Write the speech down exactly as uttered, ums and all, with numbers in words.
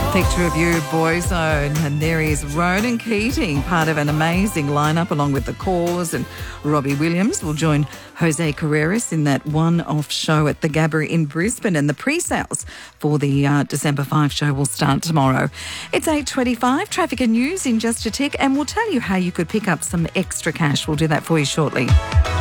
Picture of you, Boyzone, and there is Ronan Keating, part of an amazing lineup along with The Cause, and Robbie Williams will join Jose Carreras in that one-off show at the Gabba in Brisbane, and the pre-sales for the uh, December fifth show will start tomorrow. It's eight twenty-five, traffic and news in just a tick, and we'll tell you how you could pick up some extra cash. We'll do that for you shortly.